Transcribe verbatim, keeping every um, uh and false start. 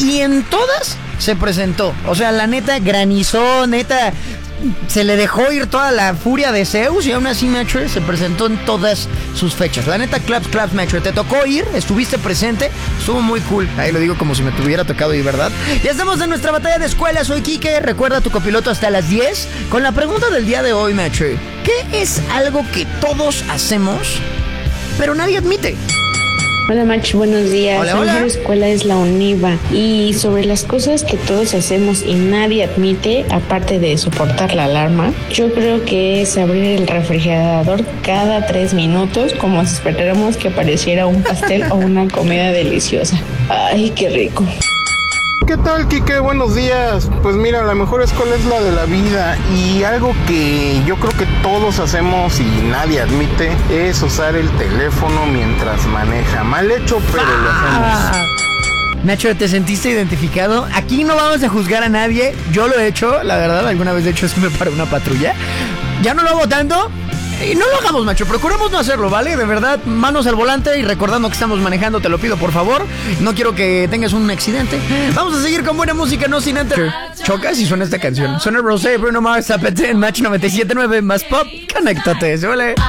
y en todas se presentó. O sea, la neta granizó, neta, se le dejó ir toda la furia de Zeus y aún así Metro se presentó en todas sus fechas. La neta, claps, claps, Metro. Te tocó ir, estuviste presente, estuvo muy cool. Ahí lo digo como si me tuviera tocado ir, ¿verdad? Ya estamos en nuestra batalla de escuela. Soy Kike, recuerda tu copiloto hasta las diez. Con la pregunta del día de hoy, Metro. ¿Qué es algo que todos hacemos, pero nadie admite? Hola Mach, buenos días. Hola, La hola. mejor escuela es la UNIVA. Y sobre las cosas que todos hacemos y nadie admite, aparte de soportar la alarma, yo creo que es abrir el refrigerador cada tres minutos, como si esperáramos que apareciera un pastel o una comida deliciosa. Ay, qué rico. ¿Qué tal, Kike? Buenos días. Pues mira, la mejor escuela es la de la vida, y algo que yo creo que todos hacemos y nadie admite es usar el teléfono mientras maneja. Mal hecho, pero lo hacemos. Nacho, ¿te sentiste identificado? Aquí no vamos a juzgar a nadie. Yo lo he hecho, la verdad, alguna vez de hecho me para una patrulla. Ya no lo hago tanto. Y no lo hagamos, macho, procuremos no hacerlo, ¿vale? De verdad, manos al volante y recordando que estamos manejando, te lo pido, por favor. No quiero que tengas un accidente. Vamos a seguir con buena música, no sin antes. Chocas y suena esta canción. Suena Rosé, Bruno Mars, Zapete en Match noventa y siete punto nueve, más pop. Conéctate, ¿vale?